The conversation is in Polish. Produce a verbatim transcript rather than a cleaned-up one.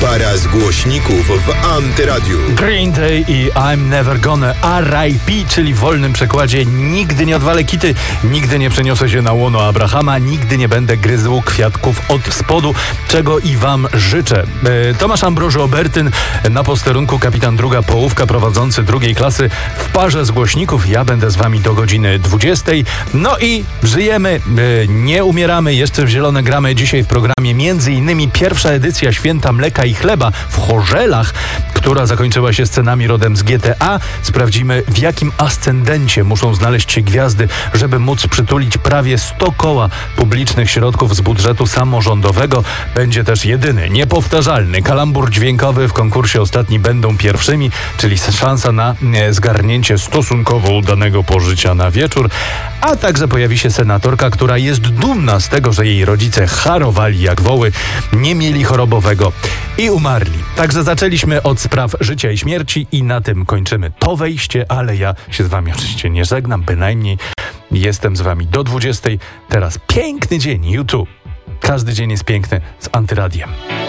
Para z głośników w Antyradiu. Green Day i I'm Never Gonna R I P, czyli w wolnym przekładzie nigdy nie odwalę kity, nigdy nie przeniosę się na łono Abrahama, nigdy nie będę gryzł kwiatków od spodu, czego i wam życzę. Tomasz Ambroży-Obertyn na posterunku, kapitan druga połówka, prowadzący drugiej klasy w parze z głośników. Ja będę z wami do godziny dwudziestej. No i żyjemy, nie umieramy, jeszcze w zielone gramy. Dzisiaj w programie między innymi pierwsza edycja Święta Mleka i Chleba w Chorzelach, która zakończyła się scenami rodem z G T A. Sprawdzimy, w jakim ascendencie muszą znaleźć się gwiazdy, żeby móc przytulić prawie sto koła publicznych środków z budżetu samorządowego. Będzie też jedyny, niepowtarzalny kalambur dźwiękowy w konkursie Ostatni będą pierwszymi, czyli szansa na zgarnięcie stosunkowo udanego pożycia na wieczór. A także pojawi się senatorka, która jest dumna z tego, że jej rodzice harowali jak woły, nie mieli chorobowego i umarli. Także zaczęliśmy od spraw życia i śmierci i na tym kończymy to wejście, ale ja się z wami oczywiście nie żegnam, bynajmniej. Jestem z wami do dwudziestej. Teraz piękny dzień, YouTube. Każdy dzień jest piękny z Antyradiem.